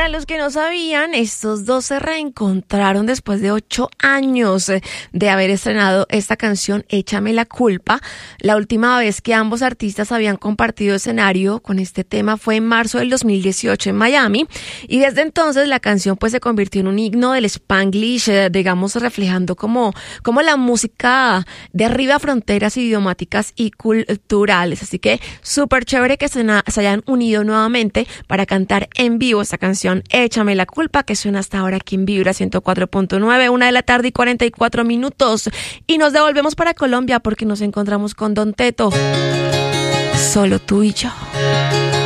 Para los que no sabían, estos dos se reencontraron después de 8 años de haber estrenado esta canción Échame la culpa. La última vez que ambos artistas habían compartido escenario con este tema fue en marzo del 2018 en Miami, y desde entonces la canción pues se convirtió en un himno del Spanglish, digamos reflejando como la música derriba fronteras idiomáticas y culturales. Así que súper chévere que se hayan unido nuevamente para cantar en vivo esta canción Échame la culpa, que suena hasta ahora aquí en Vibra 104.9, 1:44 PM. Y nos devolvemos para Colombia porque nos encontramos con Don Teto. Solo tú y yo.